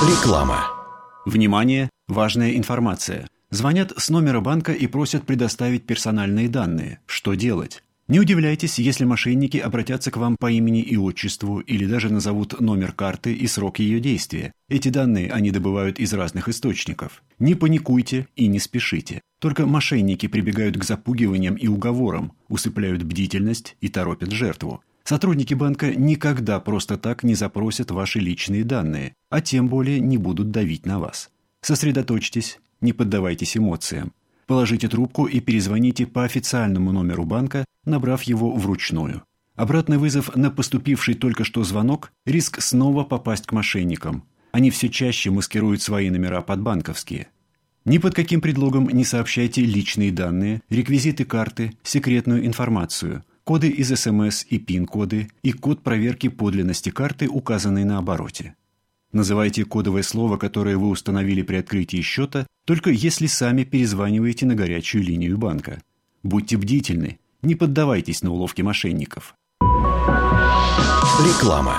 Реклама. Внимание! Важная информация. Звонят с номера банка и просят предоставить персональные данные. Что делать? Не удивляйтесь, если мошенники обратятся к вам по имени и отчеству или даже назовут номер карты и срок ее действия. Эти данные они добывают из разных источников. Не паникуйте и не спешите. Только мошенники прибегают к запугиваниям и уговорам, усыпляют бдительность и торопят жертву. Сотрудники банка никогда просто так не запросят ваши личные данные, а тем более не будут давить на вас. Сосредоточьтесь, не поддавайтесь эмоциям. Положите трубку и перезвоните по официальному номеру банка, набрав его вручную. Обратный вызов на поступивший только что звонок – риск снова попасть к мошенникам. Они все чаще маскируют свои номера под банковские. Ни под каким предлогом не сообщайте личные данные, реквизиты карты, секретную информацию, коды из СМС и ПИН-коды и код проверки подлинности карты, указанный на обороте. Называйте кодовое слово, которое вы установили при открытии счета, только если сами перезваниваете на горячую линию банка. Будьте бдительны, не поддавайтесь на уловки мошенников. Реклама.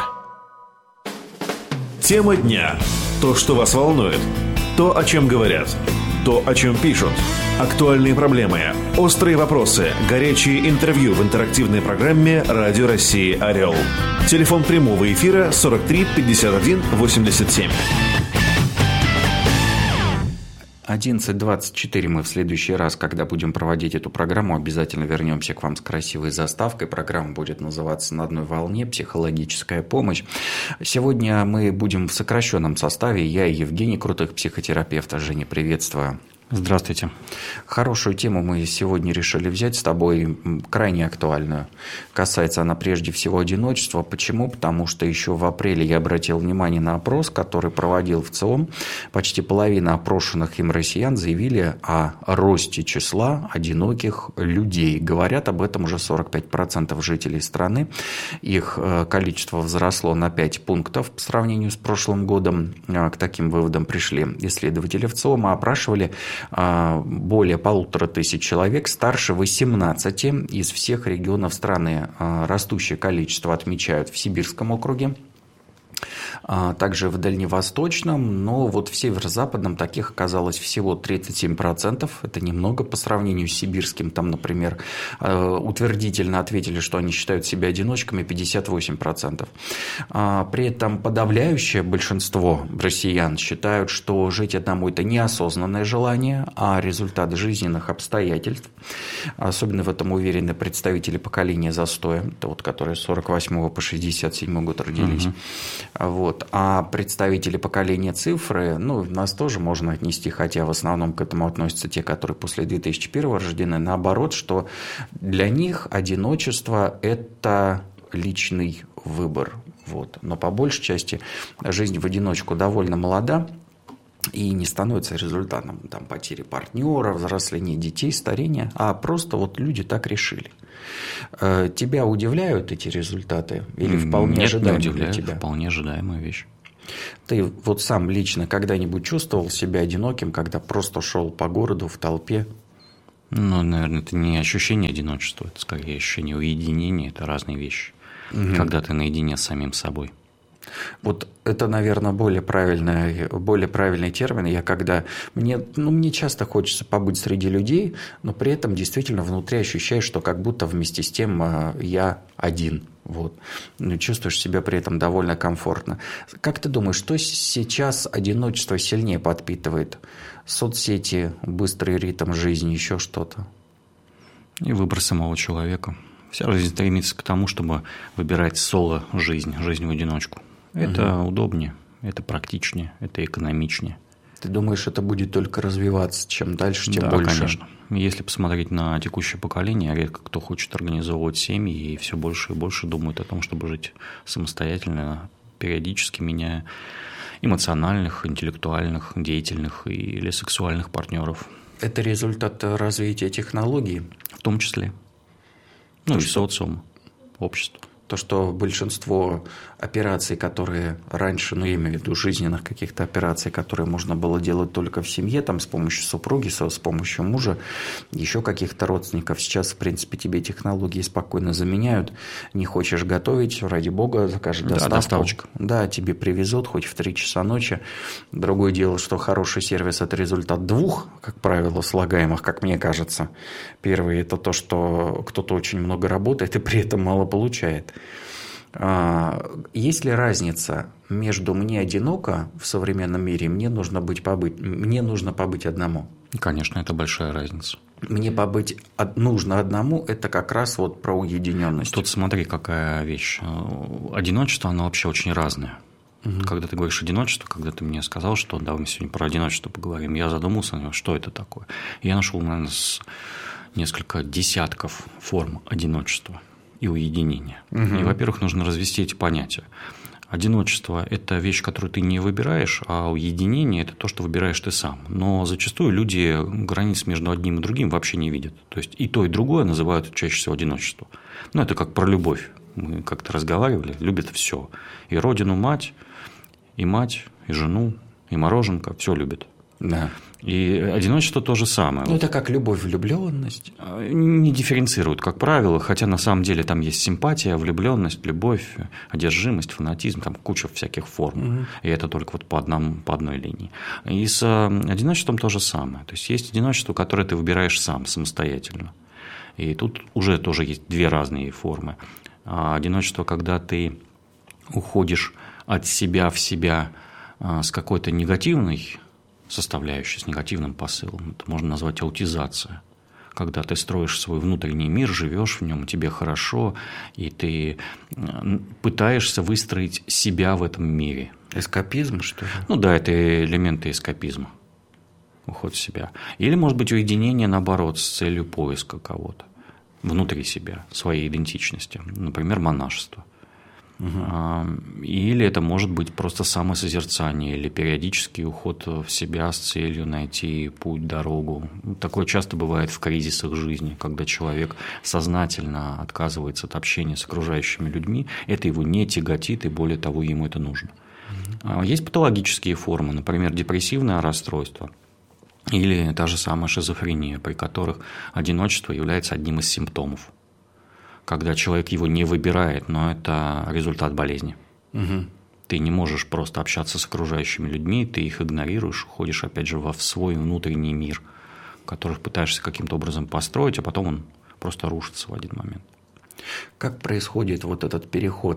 Тема дня. То, что вас волнует. То, о чем говорят. То, о чем пишут. Актуальные проблемы, острые вопросы, горячие интервью в интерактивной программе «Радио России Орел». Телефон прямого эфира 43 51 87. 11:24 мы в следующий раз, когда будем проводить эту программу, обязательно вернемся к вам с красивой заставкой. Программа будет называться «На одной волне. Психологическая помощь». Сегодня мы будем в сокращенном составе. Я и Евгений Крутых, психотерапевт. Женя, приветствую. Здравствуйте. Хорошую тему мы сегодня решили взять с тобой, крайне актуальную. Касается она прежде всего одиночества. Почему? Потому что еще в апреле я обратил внимание на опрос, который проводил ВЦИОМ. Почти половина опрошенных им россиян заявили о росте числа одиноких людей. Говорят об этом уже 45% жителей страны. Их количество возросло на 5 пунктов по сравнению с прошлым годом. К таким выводам пришли исследователи ВЦИОМа. Опрашивали более 1500 человек старше 18 из всех регионов страны. Растущее количество отмечают в Сибирском округе, также в Дальневосточном, но вот в Северо-Западном таких оказалось всего 37%. Это немного по сравнению с Сибирским. Там, например, утвердительно ответили, что они считают себя одиночками, 58%. При этом подавляющее большинство россиян считают, что жить одному – это неосознанное желание, а результат жизненных обстоятельств. Особенно в этом уверены представители поколения застоя, это вот, которые с 48 по 67 год родились. Вот. А представители поколения цифры, нас тоже можно отнести, хотя в основном к этому относятся те, которые после 2001 рождены, наоборот, что для них одиночество – это личный выбор. Вот. Но по большей части жизнь в одиночку довольно молода и не становится результатом потери партнера, взросления детей, старения, а просто вот люди так решили. Тебя удивляют эти результаты или вполне ожидаемые для тебя? Вполне ожидаемая вещь. Ты вот сам лично когда-нибудь чувствовал себя одиноким, когда просто шел по городу в толпе? Наверное, это не ощущение одиночества, это скорее ощущение уединения, это разные вещи. Когда ты наедине с самим собой. Вот это, наверное, более правильный термин. Мне часто хочется побыть среди людей, но при этом действительно внутри ощущаешь, что как будто вместе с тем я один. Вот. Чувствуешь себя при этом довольно комфортно. Как ты думаешь, что сейчас одиночество сильнее подпитывает? Соцсети, быстрый ритм жизни, еще что-то? И выбор самого человека. Вся жизнь стремится к тому, чтобы выбирать жизнь в одиночку. Это удобнее, это практичнее, это экономичнее. Ты думаешь, это будет только развиваться? Чем дальше, тем больше? Да, конечно. Если посмотреть на текущее поколение, редко кто хочет организовывать семьи, и все больше и больше думают о том, чтобы жить самостоятельно, периодически меняя эмоциональных, интеллектуальных, деятельных или сексуальных партнеров. Это результат развития технологий? В том числе. И социума, общества. То, что большинство операций, которые раньше, я имею в виду жизненных каких-то операций, которые можно было делать только в семье, там, с помощью супруги, с помощью мужа, еще каких-то родственников, сейчас, в принципе, тебе технологии спокойно заменяют. Не хочешь готовить, ради бога, закажи доставку. Да, тебе привезут, хоть в 3 часа ночи. Другое дело, что хороший сервис – это результат 2, как правило, слагаемых, как мне кажется. Первый – это то, что кто-то очень много работает и при этом мало получает. Есть ли разница между «мне одиноко» в современном мире, мне нужно побыть одному? Конечно, это большая разница. Мне побыть нужно одному – это как раз вот про уединенность. Тут смотри, какая вещь. Одиночество, оно вообще очень разное. Когда ты говоришь одиночество, когда ты мне сказал, что да, мы сегодня про одиночество поговорим, я задумался, что это такое. Я нашел, наверное, несколько десятков форм одиночества и уединения. И, во-первых, нужно развести эти понятия. Одиночество – это вещь, которую ты не выбираешь, а уединение – это то, что выбираешь ты сам. Но зачастую люди границ между одним и другим вообще не видят. То есть и то, и другое называют чаще всего одиночеством. Это как про любовь. Мы как-то разговаривали, любят все. И родину, мать, и жену, и мороженка – все любят. Да. И одиночество то же самое. Это как любовь, влюбленность. Не дифференцируют, как правило, хотя на самом деле там есть симпатия, влюбленность, любовь, одержимость, фанатизм, там куча всяких форм. И это только вот по одной линии. И с одиночеством то же самое. То есть есть одиночество, которое ты выбираешь сам, самостоятельно. И тут уже тоже есть 2 разные формы. Одиночество, когда ты уходишь от себя в себя с какой-то негативной составляющей, с негативным посылом. Это можно назвать аутизация. Когда ты строишь свой внутренний мир, живешь в нем, тебе хорошо, и ты пытаешься выстроить себя в этом мире. Эскапизм, что ли? Да, это элементы эскапизма. Уход в себя. Или, может быть, уединение, наоборот, с целью поиска кого-то внутри себя, своей идентичности. Например, монашество. Или это может быть просто самосозерцание или периодический уход в себя с целью найти путь, дорогу. Такое часто бывает в кризисах жизни, когда человек сознательно отказывается от общения с окружающими людьми, это его не тяготит, и более того, ему это нужно. Есть патологические формы, например, депрессивное расстройство или та же самая шизофрения, при которых одиночество является одним из симптомов. Когда человек его не выбирает, но это результат болезни. Ты не можешь просто общаться с окружающими людьми, ты их игнорируешь, уходишь опять же в свой внутренний мир, который пытаешься каким-то образом построить, а потом он просто рушится в один момент. Как происходит вот этот переход?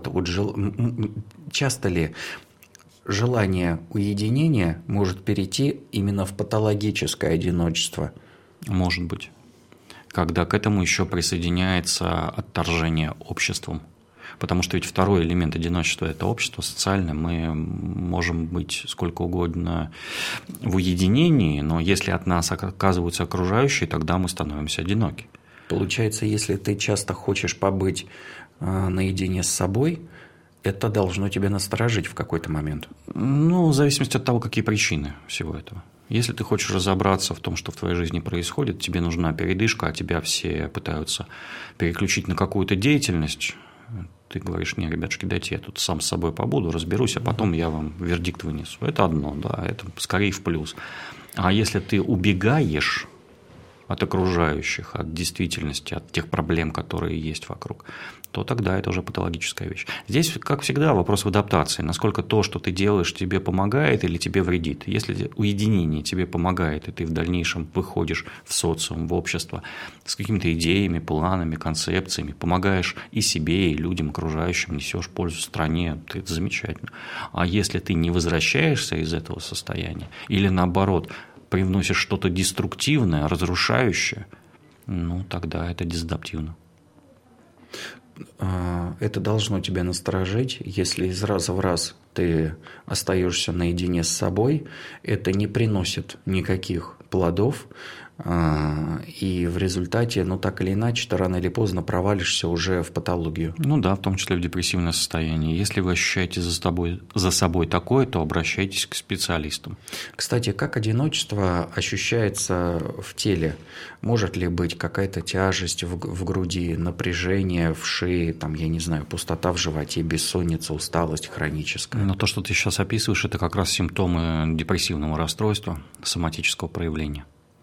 Часто ли желание уединения может перейти именно в патологическое одиночество? Может быть. Когда к этому еще присоединяется отторжение обществом. Потому что ведь второй элемент одиночества – это общество социальное. Мы можем быть сколько угодно в уединении, но если от нас оказываются окружающие, тогда мы становимся одиноки. Получается, если ты часто хочешь побыть наедине с собой, это должно тебя насторожить в какой-то момент. В зависимости от того, какие причины всего этого. Если ты хочешь разобраться в том, что в твоей жизни происходит, тебе нужна передышка, а тебя все пытаются переключить на какую-то деятельность, ты говоришь: не, ребятушки, дайте я тут сам с собой побуду, разберусь, а потом я вам вердикт вынесу. Это одно, да, это скорее в плюс. А если ты убегаешь от окружающих, от действительности, от тех проблем, которые есть вокруг, то тогда это уже патологическая вещь. Здесь, как всегда, вопрос в адаптации. Насколько то, что ты делаешь, тебе помогает или тебе вредит. Если уединение тебе помогает, и ты в дальнейшем выходишь в социум, в общество с какими-то идеями, планами, концепциями, помогаешь и себе, и людям окружающим, несешь пользу стране, это замечательно. А если ты не возвращаешься из этого состояния, или наоборот, привносишь что-то деструктивное, разрушающее, тогда это дезадаптивно. Это должно тебя насторожить, если из раза в раз ты остаешься наедине с собой, это не приносит никаких плодов, И в результате, так или иначе, ты рано или поздно провалишься уже в патологию. Ну да, в том числе в депрессивное состояние. Если вы ощущаете за собой такое, то обращайтесь к специалистам. Кстати, как одиночество ощущается в теле? Может ли быть какая-то тяжесть в груди, напряжение в шее, пустота в животе, бессонница, усталость хроническая? Но то, что ты сейчас описываешь, это как раз симптомы депрессивного расстройства, соматического проявления.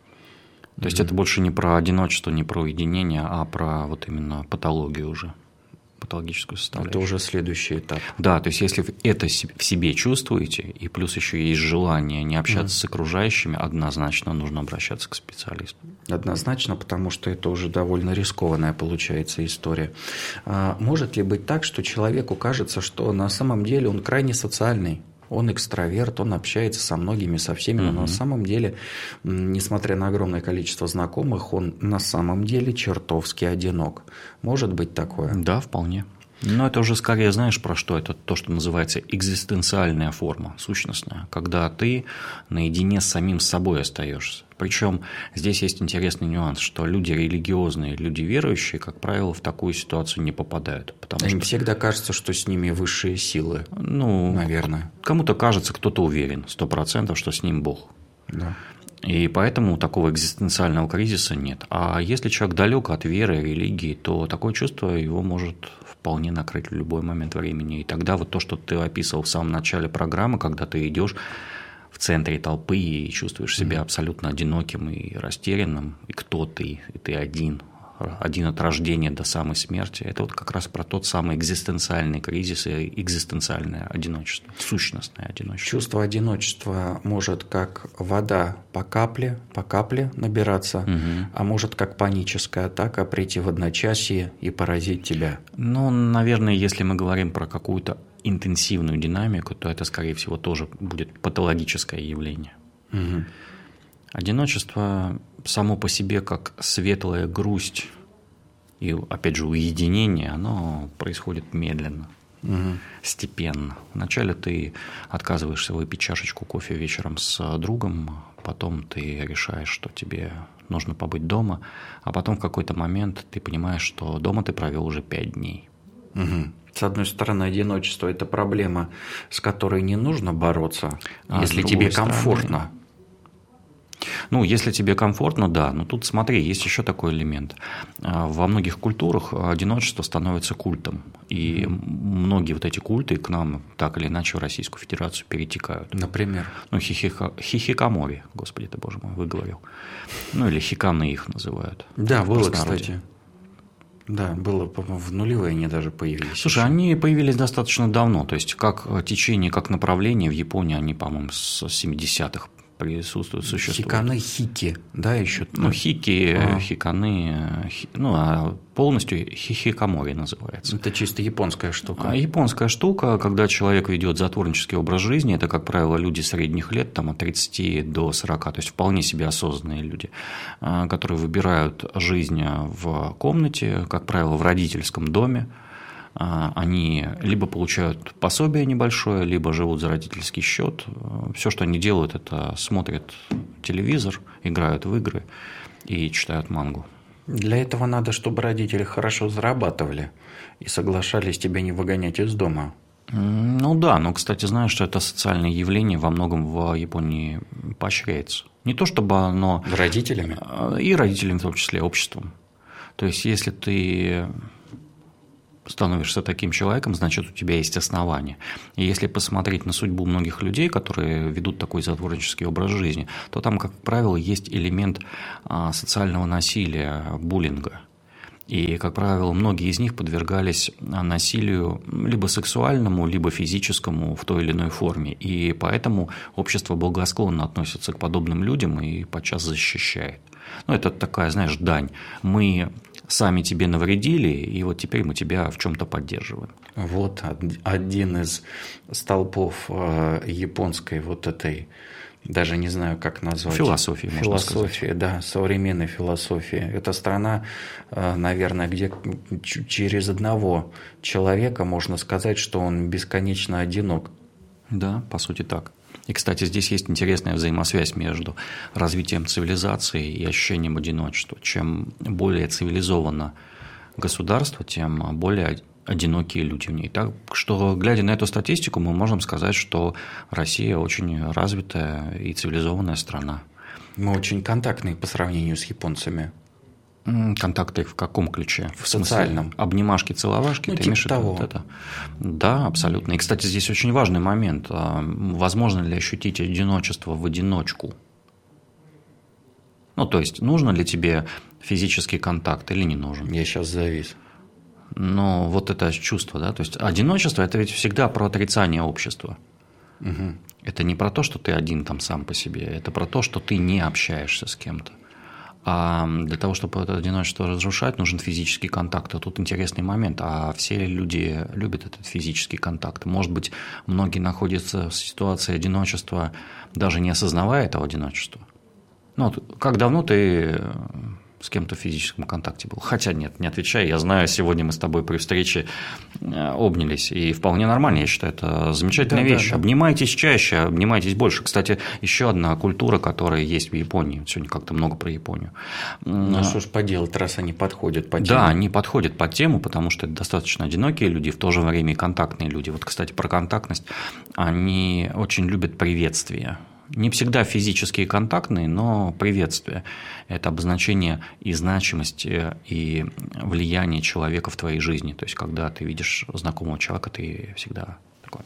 То есть это больше не про одиночество, не про уединение, а про вот именно патологию уже, патологическую составляющую. Это уже следующий этап. Да, то есть если вы это в себе чувствуете, и плюс еще есть желание не общаться с окружающими, однозначно нужно обращаться к специалисту. Однозначно, потому что это уже довольно рискованная получается история. Может ли быть так, что человеку кажется, что на самом деле он крайне социальный? Он экстраверт, он общается со многими, со всеми, но на самом деле, несмотря на огромное количество знакомых, он на самом деле чертовски одинок. Может быть такое? Да, вполне. Но это уже скорее, знаешь, про что? Это то, что называется экзистенциальная форма, сущностная, когда ты наедине с самим собой остаешься. Причем здесь есть интересный нюанс, что люди религиозные, люди верующие, как правило, в такую ситуацию не попадают. Им всегда кажется, что с ними высшие силы, наверное. Кому-то кажется, кто-то уверен 100%, что с ним Бог. Да. И поэтому такого экзистенциального кризиса нет. А если человек далек от веры, религии, то такое чувство его может вполне накрыть в любой момент времени. И тогда вот то, что ты описывал в самом начале программы, когда ты идешь в центре толпы и чувствуешь себя абсолютно одиноким и растерянным, и кто ты, и ты один от рождения до самой смерти, это вот как раз про тот самый экзистенциальный кризис и экзистенциальное одиночество, сущностное одиночество. Чувство одиночества может как вода по капле набираться, а может как паническая атака прийти в одночасье и поразить тебя. Наверное, если мы говорим про какую-то интенсивную динамику, то это, скорее всего, тоже будет патологическое явление. Одиночество само по себе, как светлая грусть и, опять же, уединение, оно происходит медленно, степенно. Вначале ты отказываешься выпить чашечку кофе вечером с другом, потом ты решаешь, что тебе нужно побыть дома, а потом в какой-то момент ты понимаешь, что дома ты провел уже 5 дней. С одной стороны, одиночество – это проблема, с которой не нужно бороться, если тебе комфортно. Если тебе комфортно, да. Но тут смотри, есть еще такой элемент. Во многих культурах одиночество становится культом. И многие вот эти культы к нам так или иначе в Российскую Федерацию перетекают. Например? Хихикамори, господи ты, боже мой, выговорил. Или хиканы их называют. Да, было, кстати. Да, было, в нулевые они даже появились. Слушай, они появились достаточно давно. То есть, как течение, как направление в Японии, они, по-моему, с 70-х присутствуют, существуют. Хиканы, хики, да, еще? Хики, хиканы, полностью хихикамори называется. Это чисто японская штука. Японская штука, когда человек ведет затворнический образ жизни, это, как правило, люди средних лет, от 30 до 40, то есть вполне себе осознанные люди, которые выбирают жизнь в комнате, как правило, в родительском доме. Они либо получают пособие небольшое, либо живут за родительский счет. Все, что они делают, это смотрят телевизор, играют в игры и читают мангу. Для этого надо, чтобы родители хорошо зарабатывали и соглашались тебя не выгонять из дома. Да, но, кстати, знаешь, что это социальное явление во многом в Японии поощряется. Не то чтобы оно… Родителями? И родителями, в том числе, обществом. То есть, если ты становишься таким человеком, значит, у тебя есть основания. И если посмотреть на судьбу многих людей, которые ведут такой затворнический образ жизни, то там, как правило, есть элемент социального насилия, буллинга. И, как правило, многие из них подвергались насилию либо сексуальному, либо физическому в той или иной форме. И поэтому общество благосклонно относится к подобным людям и подчас защищает. Это такая, знаешь, дань. Мы сами тебе навредили, и вот теперь мы тебя в чем-то поддерживаем. Вот один из столпов японской вот этой, даже не знаю, как назвать. Философии, можно сказать. Философия, да, современной философии. Это страна, наверное, где через одного человека можно сказать, что он бесконечно одинок. Да, по сути так. И, кстати, здесь есть интересная взаимосвязь между развитием цивилизации и ощущением одиночества. Чем более цивилизовано государство, тем более одинокие люди в ней. Так что, глядя на эту статистику, мы можем сказать, что Россия очень развитая и цивилизованная страна. Мы очень контактные по сравнению с японцами. Контакты в каком ключе? В социальном. Обнимашки, целовашки? Ну, ты типа имеешь в виду того. вот это? Да, абсолютно. И, кстати, здесь очень важный момент. Возможно ли ощутить одиночество в одиночку? Ну, то есть, нужно ли тебе физический контакт или не нужен? Я сейчас завис. Но вот это чувство, да, то есть одиночество – это ведь всегда про отрицание общества. Угу. Это не про то, что ты один там сам по себе, это про то, что ты не общаешься с кем-то. А для того, чтобы это одиночество разрушать, нужен физический контакт. А тут интересный момент. А все люди любят этот физический контакт. Может быть, многие находятся в ситуации одиночества, даже не осознавая этого одиночества. Ну, как давно ты с кем-то в физическом контакте был? Хотя нет, не отвечай. Я знаю, сегодня мы с тобой при встрече обнялись. И вполне нормально, я считаю, это замечательная вещь. Да. Обнимайтесь чаще, обнимайтесь больше. Кстати, еще одна культура, которая есть в Японии. Сегодня как-то много про Японию. Ну, что ж поделать, раз они подходят по тему. Да, они подходят под тему, потому что это достаточно одинокие люди, в то же время и контактные люди. Вот, кстати, про контактность. Они очень любят приветствия. Не всегда физические контактные, но приветствие – это обозначение и значимости, и влияния человека в твоей жизни. То есть, когда ты видишь знакомого человека, ты всегда такой…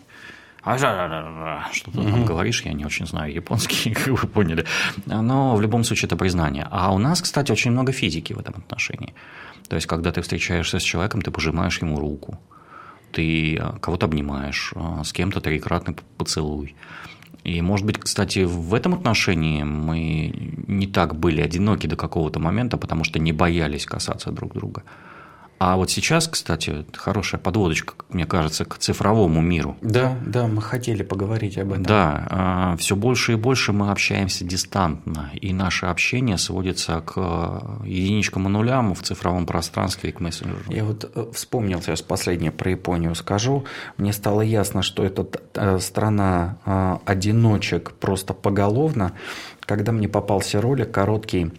Что ты там говоришь, я не очень знаю японский, как вы поняли. Но в любом случае это признание. А у нас, кстати, очень много физики в этом отношении. То есть, когда ты встречаешься с человеком, ты пожимаешь ему руку, ты кого-то обнимаешь, с кем-то трикратный поцелуй. И, может быть, кстати, в этом отношении мы не так были одиноки до какого-то момента, потому что не боялись касаться друг друга. А вот сейчас, кстати, хорошая подводочка, мне кажется, к цифровому миру. Да, мы хотели поговорить об этом. Да, все больше и больше мы общаемся дистантно, и наше общение сводится к единичкам и нулям в цифровом пространстве и к мессенджеру. Я вот вспомнил сейчас последнее про Японию скажу. Мне стало ясно, что это страна одиночек просто поголовно. Когда мне попался ролик короткий,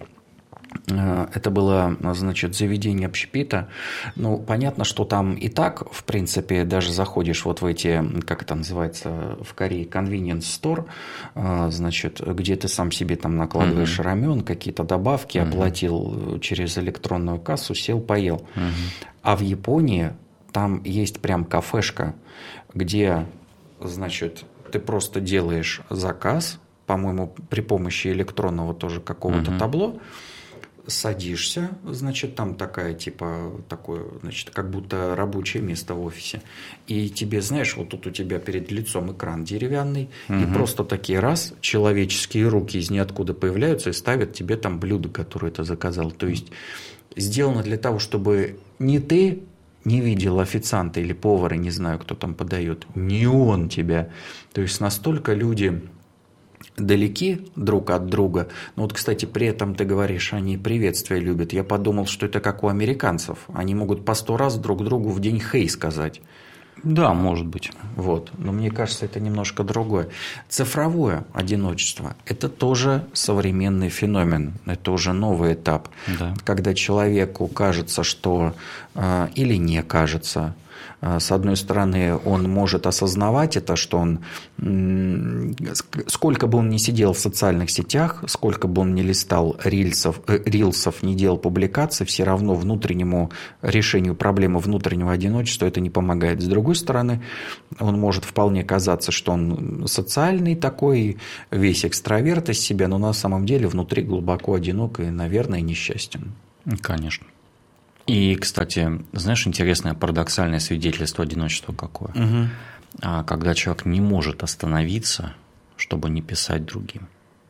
это было, значит, заведение общепита. Ну, понятно, что там и так, в принципе, даже заходишь вот в эти, как это называется в Корее, convenience store, значит, где ты сам себе там накладываешь рамен, какие-то добавки, оплатил через электронную кассу, сел, поел. А в Японии там есть прям кафешка, где, значит, ты просто делаешь заказ, по-моему, при помощи электронного тоже какого-то табло, садишься, значит, там такое, значит, как будто рабочее место в офисе. И тебе, знаешь, вот тут у тебя перед лицом экран деревянный, и просто такие раз человеческие руки из ниоткуда появляются и ставят тебе там блюдо, которое ты заказал. То есть сделано для того, чтобы не ты не видел официанта или повара, не знаю, кто там подает, не он тебя. То есть настолько люди далеки друг от друга. Но вот, кстати, при этом ты говоришь, они приветствия любят. Я подумал, что это как у американцев. Они могут по 100 раз друг другу в день «хей» сказать. Да, может быть. Вот. Но мне кажется, это немножко другое. Цифровое одиночество – это тоже современный феномен. Это уже новый этап. Да. Когда человеку кажется, что… или не кажется… С одной стороны, он может осознавать это, что он, сколько бы он ни сидел в социальных сетях, сколько бы он ни листал рилсов, не делал публикаций, все равно внутреннему решению проблемы внутреннего одиночества это не помогает. С другой стороны, он может вполне казаться, что он социальный такой, весь экстраверт из себя, но на самом деле внутри глубоко одинок и, наверное, несчастен. Конечно. И, кстати, знаешь, интересное парадоксальное свидетельство одиночества какое? Когда человек не может остановиться, чтобы не писать другим.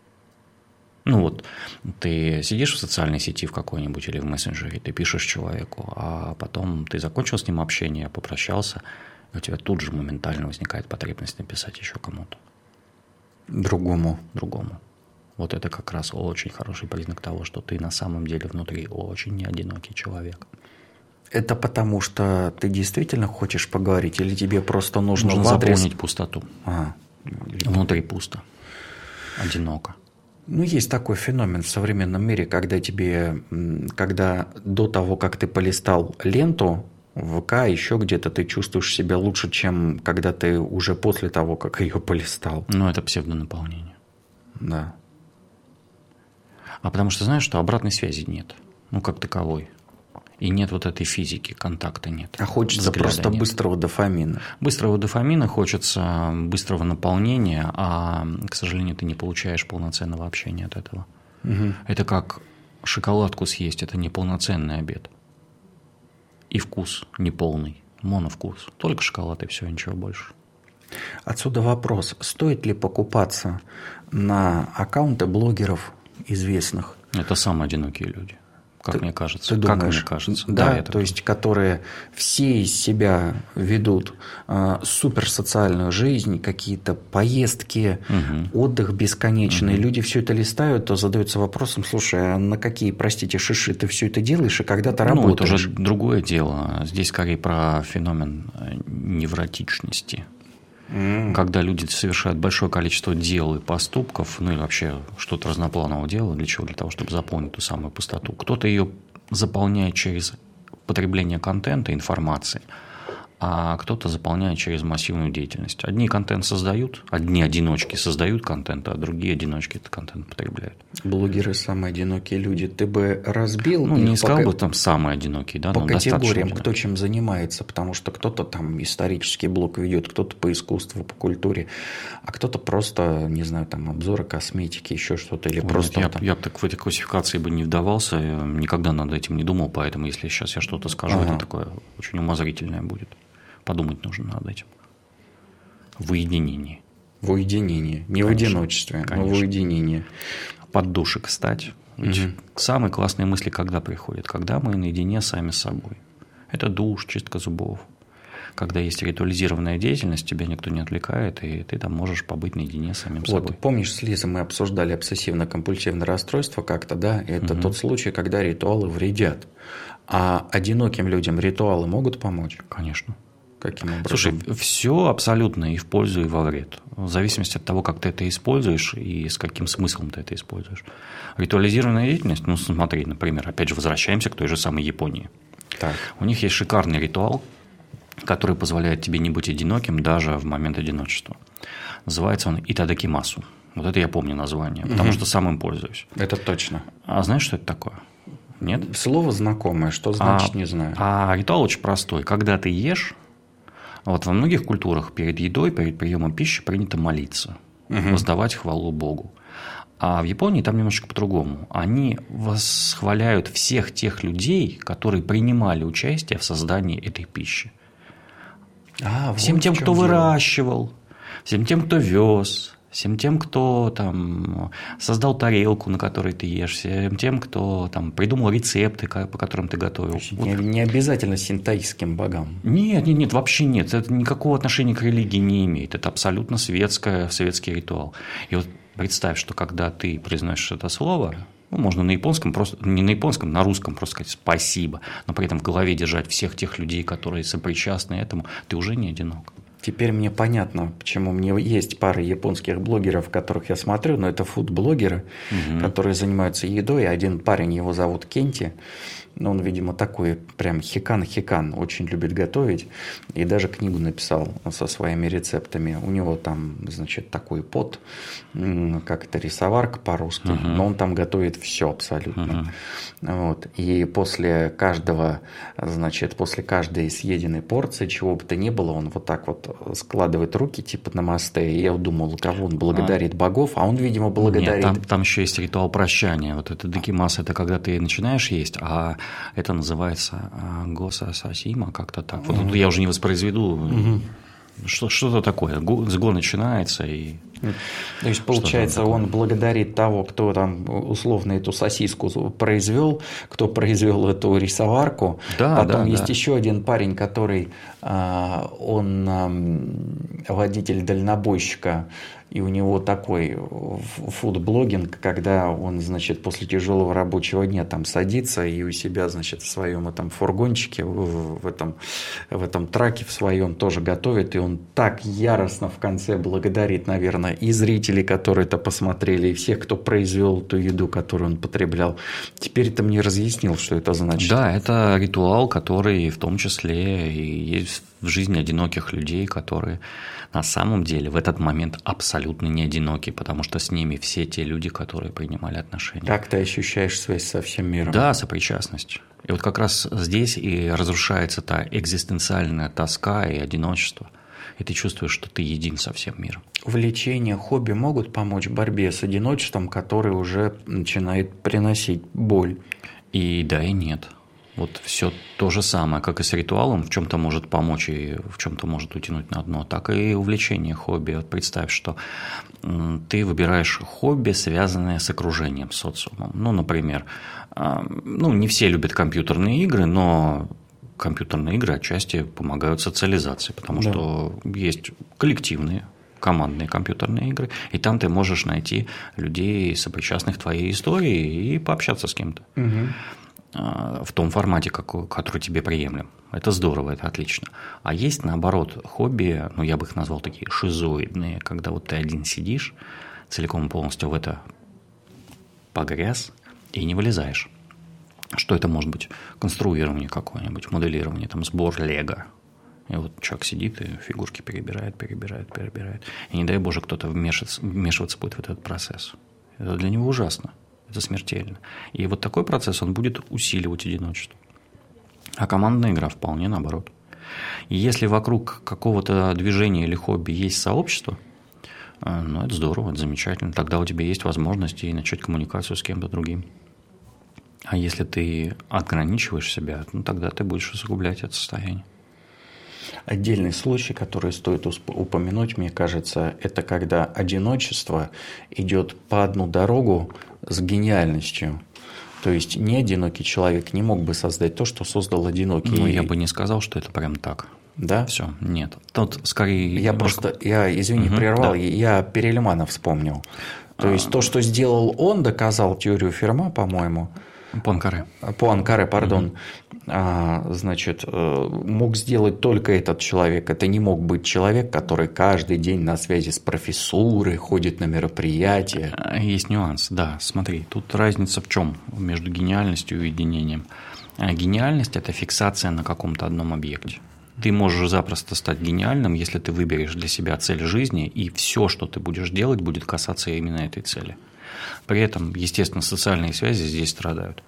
Ну вот, ты сидишь в социальной сети в какой-нибудь или в мессенджере, ты пишешь человеку, а потом ты закончил с ним общение, попрощался, и у тебя тут же моментально возникает потребность написать еще кому-то. Другому. Вот это как раз очень хороший признак того, что ты на самом деле внутри очень неодинокий человек. Это потому, что ты действительно хочешь поговорить, или тебе просто нужно заполнить пустоту. Внутри пусто, одиноко. Есть такой феномен в современном мире, когда до того, как ты полистал ленту в ВК, еще где-то ты чувствуешь себя лучше, чем когда ты уже после того, как ее полистал. Это псевдонаполнение. Да. А потому что знаешь, что обратной связи нет, как таковой. И нет вот этой физики, контакта нет. А хочется просто быстрого дофамина. Быстрого дофамина, хочется быстрого наполнения, а, к сожалению, ты не получаешь полноценного общения от этого. Угу. Это как шоколадку съесть, это не полноценный обед. И вкус неполный, моновкус. Только шоколад и все, ничего больше. Отсюда вопрос, стоит ли покупаться на аккаунты блогеров известных? Это самые одинокие люди. Мне кажется. Ты думаешь, мне кажется. Да, то есть, которые все из себя ведут суперсоциальную жизнь, какие-то поездки, отдых бесконечный. Люди все это листают, то задаются вопросом: слушай, а на какие, простите, шиши ты все это делаешь и когда ты работаешь? Это уже другое дело. Здесь скорее про феномен невротичности. Когда люди совершают большое количество дел и поступков, или вообще что-то разнопланового дела, для чего? Для того, чтобы заполнить ту самую пустоту. Кто-то ее заполняет через потребление контента, информации, а кто-то заполняет через массивную деятельность. Одни контент создают, одни одиночки создают контент, а другие одиночки этот контент потребляют. Блогеры – самые одинокие люди. Ты бы разбил не сказал бы там самые одинокие, да, по категориям, кто чем занимается, потому что кто-то там исторический блог ведет, кто-то по искусству, по культуре, а кто-то просто, не знаю, там обзоры косметики, еще что-то, или просто… Я бы так в этой классификации бы не вдавался, я никогда над этим не думал, поэтому если сейчас я что-то скажу, это такое очень умозрительное будет. Подумать нужно над этим. В уединении. В уединении. Не в одиночестве, но в уединении. Под душик стать. Самые классные мысли когда приходят? Когда мы наедине сами с собой. Это душ, чистка зубов. Когда есть ритуализированная деятельность, тебя никто не отвлекает, и ты там можешь побыть наедине с самим собой. Помнишь, с Лизой мы обсуждали обсессивно-компульсивное расстройство как-то, да? Это тот случай, когда ритуалы вредят. А одиноким людям ритуалы могут помочь? Конечно. Каким образом? Слушай, все абсолютно и в пользу, и во вред. В зависимости от того, как ты это используешь и с каким смыслом ты это используешь. Ритуализированная деятельность, смотри, например, опять же, возвращаемся к той же самой Японии. Так. У них есть шикарный ритуал, который позволяет тебе не быть одиноким даже в момент одиночества. Называется он итадакимасу. Вот это я помню название, потому что сам им пользуюсь. Это точно. А знаешь, что это такое? Нет? Слово знакомое, что значит, не знаю. А ритуал очень простой. Когда ты ешь, во многих культурах перед едой, перед приемом пищи принято молиться, воздавать хвалу Богу. А в Японии там немножечко по-другому. Они восхваляют всех тех людей, которые принимали участие в создании этой пищи. Всем тем, кто выращивал, всем тем, кто вез, всем тем, кто там создал тарелку, на которой ты ешь, всем тем, кто там придумал рецепты, по которым ты готовил. Не обязательно синтоистским богам. Нет, вообще нет. Это никакого отношения к религии не имеет. Это абсолютно светский ритуал. И вот представь, что когда ты произносишь это слово, можно на японском, просто не на японском, на русском просто сказать «спасибо», но при этом в голове держать всех тех людей, которые сопричастны этому, ты уже не одинок. Теперь мне понятно, почему мне есть пара японских блогеров, которых я смотрю, но это фуд-блогеры, которые занимаются едой. Один парень, его зовут Кенти, но он, видимо, такой прям хикан, очень любит готовить, и даже книгу написал со своими рецептами. У него там, значит, такой пот, как это, рисоварка по-русски, но он там готовит все абсолютно. Вот. И после каждой съеденной порции, чего бы то ни было, он вот так вот складывает руки типа намасте, и я думал, кого он благодарит богов, а он, видимо, благодарит… Нет, там еще есть ритуал прощания. Вот это дакимаса, это когда ты начинаешь есть, а это называется госа сасима, как-то так. Вот я уже не воспроизведу. Что-то такое. Сго начинается и… То есть, получается, он благодарит того, кто там условно эту сосиску произвел, кто произвел эту рисоварку. Потом есть еще один парень, который он водитель дальнобойщика, И у него такой фудблогинг, когда он, значит, после тяжелого рабочего дня там садится и у себя, значит, в своем этом фургончике, в этом траке в своем тоже готовит. И он так яростно в конце благодарит, наверное, и зрителей, которые это посмотрели, и всех, кто произвел ту еду, которую он потреблял. Теперь ты мне разъяснил, что это значит. Да, это ритуал, который в том числе и есть в жизни одиноких людей, которые на самом деле в этот момент абсолютно не одиноки, потому что с ними все те люди, которые принимали отношения. Как ты ощущаешь связь со всем миром? Да, сопричастность. И вот как раз здесь и разрушается та экзистенциальная тоска и одиночество. И ты чувствуешь, что ты един со всем миром. Увлечения, хобби могут помочь в борьбе с одиночеством, который уже начинает приносить боль? И да, и нет. Вот все то же самое, как и с ритуалом, в чем-то может помочь и в чем-то может утянуть на дно, так и увлечение хобби. Вот представь, что ты выбираешь хобби, связанное с окружением, с социумом. Ну, например, не все любят компьютерные игры, но компьютерные игры отчасти помогают социализации, потому что есть коллективные, командные компьютерные игры, и там ты можешь найти людей, сопричастных твоей истории, и пообщаться с кем-то. В том формате, который тебе приемлем. Это здорово, это отлично. А есть, наоборот, хобби, я бы их назвал такие шизоидные, когда вот ты один сидишь, целиком и полностью в это погряз и не вылезаешь. Что это может быть? Конструирование какое-нибудь, моделирование, там, сбор лего. И вот человек сидит и фигурки перебирает. И не дай Боже, кто-то вмешиваться будет в этот процесс. Это для него ужасно. Это смертельно. И вот такой процесс, он будет усиливать одиночество. А командная игра вполне наоборот. И если вокруг какого-то движения или хобби есть сообщество, это здорово, это замечательно. Тогда у тебя есть возможность и начать коммуникацию с кем-то другим. А если ты ограничиваешь себя, тогда ты будешь усугублять это состояние. Отдельный случай, который стоит упомянуть, мне кажется, это когда одиночество идет по одну дорогу с гениальностью. То есть не одинокий человек не мог бы создать то, что создал одинокий. Я бы не сказал, что это прям так. Да? Все, нет. Тут скорее... Извини, прервал, я Перельмана вспомнил. То есть то, что сделал он, доказал теорию Ферма, по-моему. Пуанкаре, пардон. Значит, мог сделать только этот человек. Это не мог быть человек, который каждый день на связи с профессурой, ходит на мероприятия. Есть нюанс, да. Смотри, тут разница в чем между гениальностью и уединением. Гениальность – это фиксация на каком-то одном объекте. Ты можешь запросто стать гениальным, если ты выберешь для себя цель жизни, и все, что ты будешь делать, будет касаться именно этой цели. При этом, естественно, социальные связи здесь страдают.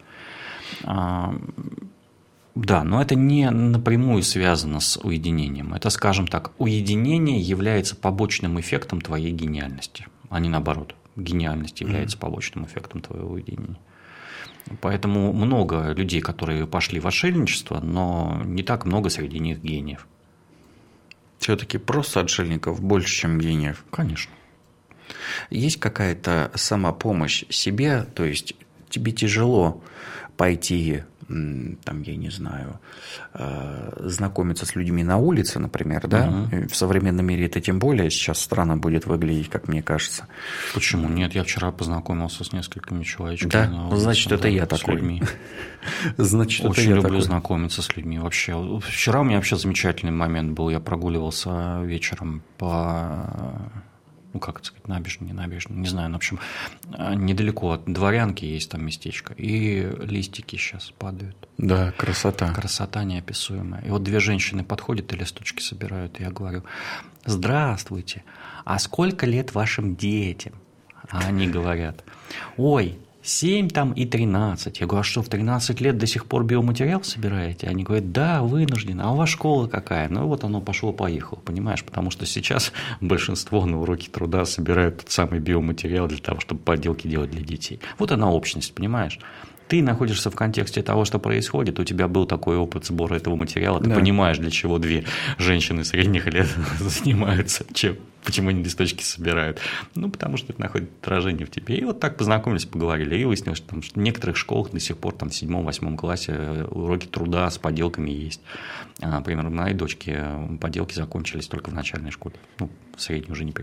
Да, но это не напрямую связано с уединением. Это, скажем так, уединение является побочным эффектом твоей гениальности, а не наоборот. Гениальность является побочным эффектом твоего уединения. Поэтому много людей, которые пошли в отшельничество, но не так много среди них гениев. Все-таки просто отшельников больше, чем гениев. Конечно. Есть какая-то самопомощь себе, то есть тебе тяжело пойти, там, я не знаю, знакомиться с людьми на улице, например, да? В современном мире это тем более сейчас странно будет выглядеть, как мне кажется. Почему нет? Я вчера познакомился с несколькими человечками. Да? На улице, Значит, это я такой. Людьми. Значит, очень люблю знакомиться с людьми. Вообще, вчера у меня вообще замечательный момент был. Я прогуливался вечером по... как это сказать, набережной, не знаю, в общем, недалеко от Дворянки есть там местечко, и листики сейчас падают. Да, красота. Красота неописуемая. И вот две женщины подходят и листочки собирают, и я говорю: здравствуйте, а сколько лет вашим детям? А они говорят: ой, 7 там и 13. Я говорю: а что, в 13 лет до сих пор биоматериал собираете? Они говорят: да, вынуждены. А у вас школа какая? Ну, вот оно пошло-поехало, понимаешь? Потому что сейчас большинство на уроки труда собирают тот самый биоматериал для того, чтобы поделки делать для детей. Вот она общность, понимаешь? Ты находишься в контексте того, что происходит, у тебя был такой опыт сбора этого материала, ты понимаешь, для чего две женщины средних лет занимаются, почему они листочки собирают. Потому что это находит отражение в тебе. И вот так познакомились, поговорили, и выяснилось, что в некоторых школах до сих пор там, в 7-8 классе уроки труда с поделками есть. Например, у моей дочки поделки закончились только в начальной школе, в средней уже не пришли.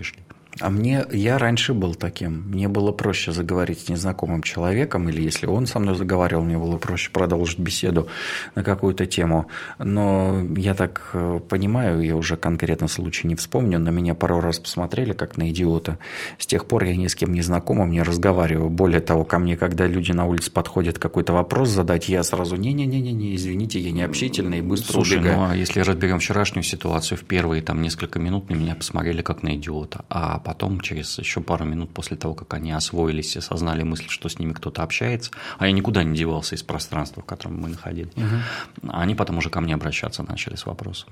Я раньше был таким. Мне было проще заговорить с незнакомым человеком, или если он со мной заговаривал, мне было проще продолжить беседу на какую-то тему. Но я так понимаю, я уже конкретно случай не вспомню, на меня пару раз посмотрели как на идиота. С тех пор я ни с кем не знакомым не разговариваю. Более того, ко мне, когда люди на улице подходят какой-то вопрос задать, я сразу не-не-не, извините, я не общительный и быстро убегаю. Ну, а если разберем вчерашнюю ситуацию, в первые там несколько минут на меня посмотрели как на идиота, а потом через еще пару минут после того, как они освоились и осознали мысль, что с ними кто-то общается, а я никуда не девался из пространства, в котором мы находились, они потом уже ко мне обращаться начали с вопросом.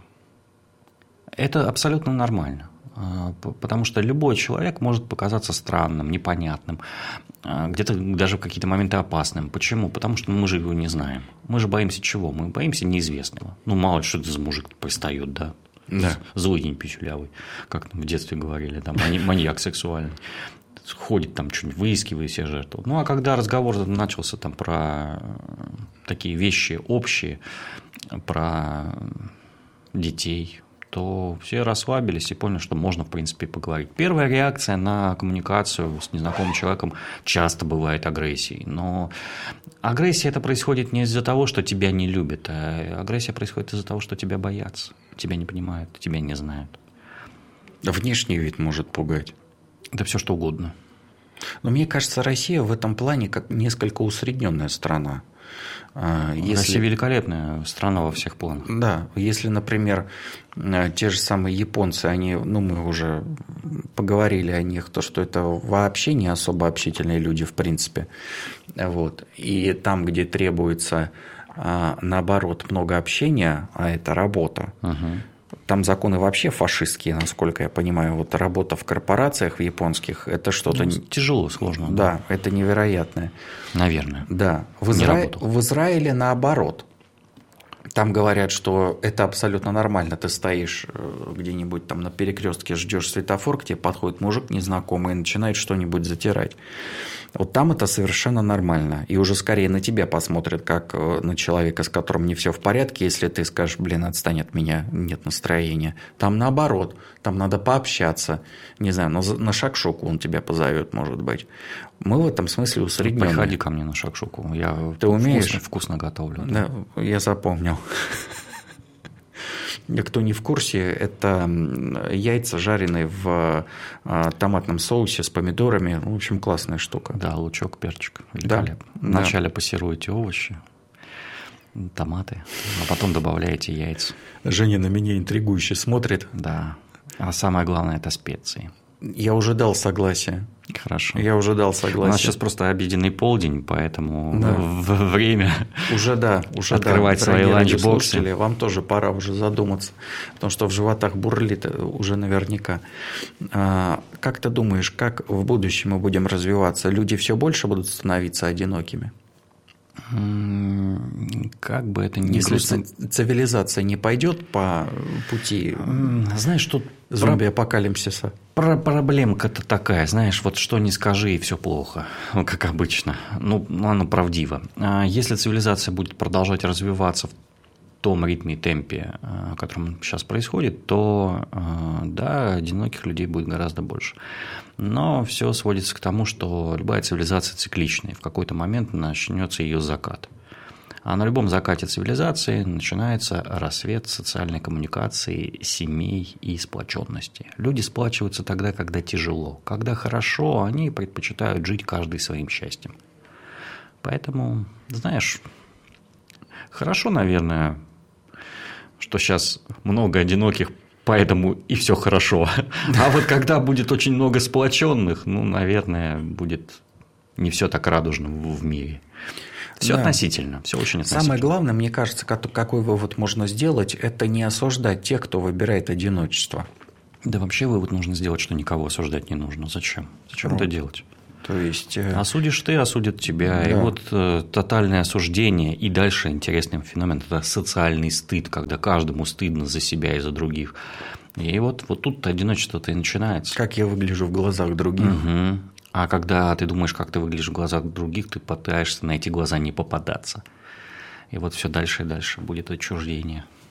Это абсолютно нормально, потому что любой человек может показаться странным, непонятным, где-то даже в какие-то моменты опасным. Почему? Потому что мы же его не знаем. Мы же боимся чего? Мы боимся неизвестного. Ну, мало ли, что это за мужик пристает, да? Да. Злой день пищулявый, как в детстве говорили, там, маньяк сексуальный. Ходит там, что-нибудь выискивая себе жертву. Ну, а когда разговор начался там про такие вещи общие, про детей, то все расслабились и поняли, что можно, в принципе, поговорить. Первая реакция на коммуникацию с незнакомым человеком часто бывает агрессией. Но агрессия это происходит не из-за того, что тебя не любят, а агрессия происходит из-за того, что тебя боятся, тебя не понимают, тебя не знают. Внешний вид может пугать. Да все что угодно. Но мне кажется, Россия в этом плане как несколько усредненная страна. Россия великолепная страна во всех планах. Да, если, например, те же самые японцы, они, мы уже поговорили о них, то, что это вообще не особо общительные люди, в принципе. Вот. И там, где требуется, наоборот, много общения, а это работа, там законы вообще фашистские, насколько я понимаю. Вот работа в корпорациях в японских – это что-то… Тяжело, сложно. Да, это невероятное. Наверное. Да. В Израиле наоборот. Там говорят, что это абсолютно нормально. Ты стоишь где-нибудь там на перекрестке, ждешь светофор, к тебе подходит мужик незнакомый и начинает что-нибудь затирать. Вот там это совершенно нормально. И уже скорее на тебя посмотрят, как на человека, с которым не все в порядке, если ты скажешь, отстань от меня, нет настроения. Там наоборот, там надо пообщаться. Не знаю, на шакшуку он тебя позовет, может быть. Мы в этом смысле усредненные. Приходи ко мне на шакшуку, я вкусно готовлю. Да, я запомнил. Кто не в курсе, это яйца, жареные в томатном соусе с помидорами. В общем, классная штука. Да, лучок, перчик. Великолепно. Да. Вначале пассируете овощи, томаты, а потом добавляете яйца. Женя на меня интригующе смотрит. Да. А самое главное – это специи. Я уже дал согласие. Хорошо. Я уже дал согласие. У нас сейчас просто обеденный полдень, поэтому время открывать свои ланчбоксы. Вам тоже пора уже задуматься, потому что в животах бурлит уже наверняка. Как ты думаешь, как в будущем мы будем развиваться? Люди все больше будут становиться одинокими? Как бы это ни грустно. Если цивилизация не пойдет по пути, знаешь, тут зомби-апокалипсиса. Проблемка-то такая, знаешь, вот что не скажи, и все плохо, как обычно. Оно правдиво. Если цивилизация будет продолжать развиваться в том ритме и темпе, о котором сейчас происходит, то да, одиноких людей будет гораздо больше. Но все сводится к тому, что любая цивилизация цикличная. В какой-то момент начнется ее закат. А на любом закате цивилизации начинается рассвет социальной коммуникации, семей и сплоченности. Люди сплачиваются тогда, когда тяжело. Когда хорошо, они предпочитают жить каждый своим счастьем. Поэтому, знаешь, хорошо, наверное, что сейчас много одиноких, поэтому и все хорошо. А вот когда будет очень много сплоченных, наверное, будет не все так радужно в мире. Все относительно, все очень относительно. Самое главное, мне кажется, какой вывод можно сделать, это не осуждать тех, кто выбирает одиночество. Да вообще вывод нужно сделать, что никого осуждать не нужно. Зачем? Зачем это делать? То есть… Осудишь ты, осудят тебя. Да. И вот тотальное осуждение. И дальше интересный феномен – это социальный стыд, когда каждому стыдно за себя и за других. И вот тут одиночество-то и начинается. Как я выгляжу в глазах других. Угу. А когда ты думаешь, как ты выглядишь в глазах других, ты пытаешься на эти глаза не попадаться. И вот все дальше и дальше будет отчуждение.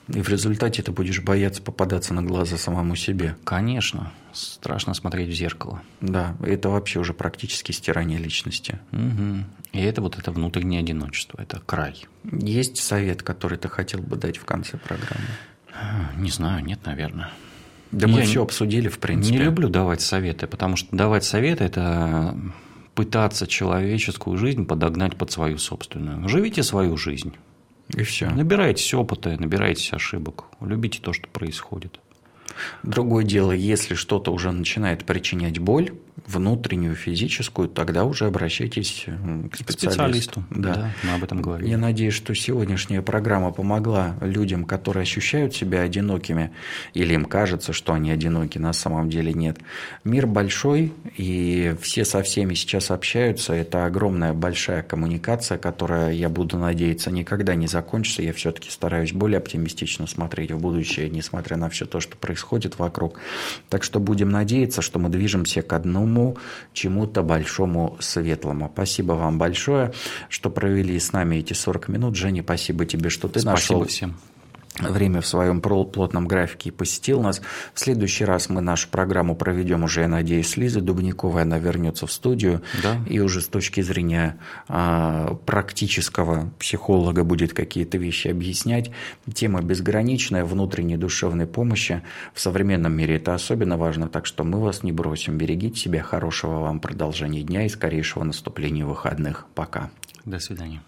И в результате ты будешь бояться попадаться на глаза самому себе. Конечно. Страшно смотреть в зеркало. Да, это вообще уже практически стирание личности. Угу. И это вот это внутреннее одиночество. Это край. Есть совет, который ты хотел бы дать в конце программы? Не знаю, нет, наверное. Да мы все обсудили, в принципе. Не люблю давать советы, потому что давать советы – это пытаться человеческую жизнь подогнать под свою собственную. Живите свою жизнь. И все. Набирайтесь опыта, набирайтесь ошибок. Любите то, что происходит. Другое дело, если что-то уже начинает причинять боль, внутреннюю, физическую, тогда уже обращайтесь к специалисту. Да, мы об этом говорим. Я надеюсь, что сегодняшняя программа помогла людям, которые ощущают себя одинокими, или им кажется, что они одиноки, на самом деле нет. Мир большой, и все со всеми сейчас общаются. Это огромная, большая коммуникация, которая, я буду надеяться, никогда не закончится. Я все-таки стараюсь более оптимистично смотреть в будущее, несмотря на все то, что происходит вокруг. Так что будем надеяться, что мы движемся к одному чему-то большому, светлому. Спасибо вам большое, что провели с нами эти 40 минут. Женя, спасибо тебе, что ты нашел всем. Время в своем плотном графике и посетил нас. В следующий раз мы нашу программу проведем уже, я надеюсь, с Лизой Дубниковой. Она вернется в студию. Да. И уже с точки зрения практического психолога будет какие-то вещи объяснять. Тема безграничная, внутренней душевной помощи. В современном мире это особенно важно, так что мы вас не бросим. Берегите себя, хорошего вам продолжения дня и скорейшего наступления выходных. Пока. До свидания.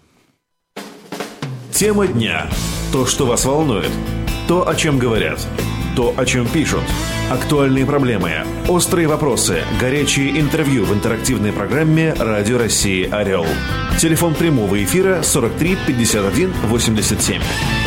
Тема дня. То, что вас волнует. То, о чем говорят. То, о чем пишут. Актуальные проблемы. Острые вопросы. Горячие интервью в интерактивной программе «Радио России Орел». Телефон прямого эфира 43 51 87.